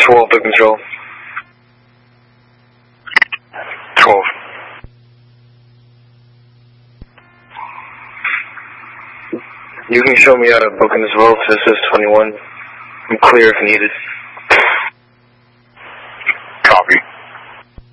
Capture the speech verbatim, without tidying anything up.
twelve to control. twelve. You can show me how to book in as well. This is twenty-one. I'm clear if needed. Copy.